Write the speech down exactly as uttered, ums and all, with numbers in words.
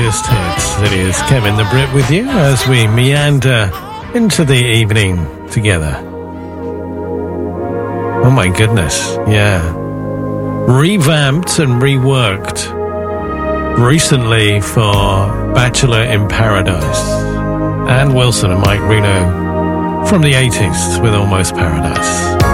greatest hits. It is Kevin the Brit with you as we meander into the evening together. Oh my goodness, yeah. Revamped and reworked recently for Bachelor in Paradise. Ann Wilson and Mike Reno from the eighties with Almost Paradise.